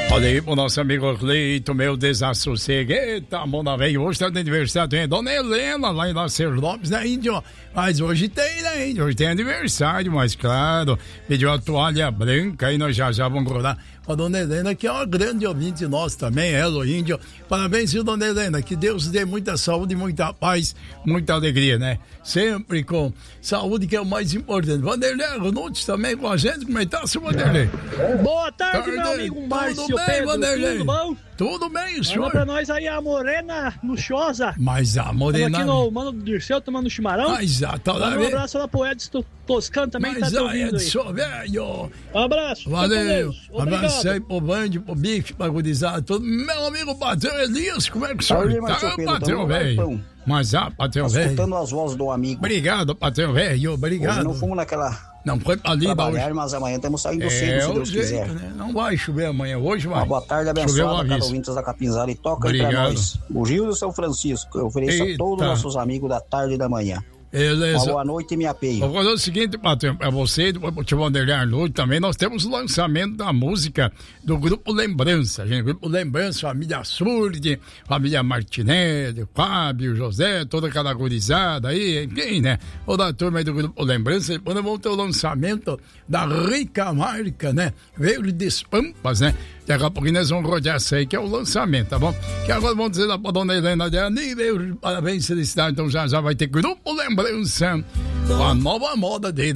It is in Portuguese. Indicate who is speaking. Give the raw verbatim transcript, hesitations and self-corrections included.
Speaker 1: Olha aí pro nosso amigo Cleito, meu desassossego. Eita, mona velho, hoje tá de aniversário, tem Dona Helena lá em Lacerda Lopes, né, Índio? Mas hoje tem, né, Índio? Hoje tem aniversário, mas claro, pediu a toalha branca aí, nós já já vamos rodar a Dona Helena, que é uma grande ouvinte nossa também, ela, Índio. Parabéns, viu, Dona Helena, que Deus dê muita saúde, muita paz, muita alegria, né? Sempre com saúde, que é o mais importante. Vanderlei Nunes também com a gente, como é que tá, seu Vanderlei?
Speaker 2: Boa tarde, tarde, meu amigo Márcio
Speaker 1: Tudo bem,
Speaker 2: Pedro,
Speaker 1: Vanderlei?
Speaker 2: tudo bom?
Speaker 1: Tudo bem, senhor?
Speaker 2: Manda pra nós aí a Morena Luxosa.
Speaker 1: Mas a Morena...
Speaker 2: Estamos aqui no Mano do Dirceu, tomando chimarrão.
Speaker 1: Mas já tá lá.
Speaker 2: Um abraço lá pro Edson Toscano também,
Speaker 1: mas
Speaker 2: que tá te ouvindo aí.
Speaker 1: Edson, velho.
Speaker 2: Um abraço.
Speaker 1: Valeu. Um abraço aí pro Band, pro Bicho, pra gurizada, todo. Meu amigo Patrão Elias, como é que o senhor tá, Patrão velho? Mas ah, Patrão velho.
Speaker 3: Escutando as vozes do amigo.
Speaker 1: Obrigado, Patrão velho, obrigado.
Speaker 3: Hoje não fomos naquela...
Speaker 1: Não foi ali,
Speaker 3: trabalhar,
Speaker 1: hoje.
Speaker 3: Mas amanhã estamos saindo
Speaker 1: é,
Speaker 3: cedo, se Deus
Speaker 1: jeito,
Speaker 3: quiser.
Speaker 1: Né? Não vai chover amanhã, hoje vai.
Speaker 3: Uma boa tarde abençoada a cada ouvinte da Capinzada e toca aí pra nós. O Gil do São Francisco, eu ofereço Eita. a todos os nossos amigos da tarde e da manhã.
Speaker 1: Beleza.
Speaker 3: Uma boa noite e me apeio.
Speaker 1: Vou fazer o seguinte, Patrão, pra você, depois pro tio Vanderlei Arnold também, nós temos o lançamento da música do Grupo Lembrança, gente. Grupo Lembrança, família Surdi, família Martinelli, Fábio, José, toda aquela gurizada aí, enfim, né? Toda a turma aí do Grupo Lembrança. Depois nós vamos ter o lançamento da rica marca, né? Verdes Pampas, né? Daqui a pouquinho nós vamos rodear essa aí, que é o lançamento, tá bom? Que agora vamos dizer lá pra Dona Helena de Aníbal, parabéns, felicidade, então já já vai ter Grupo Lembrança, a nova moda dele.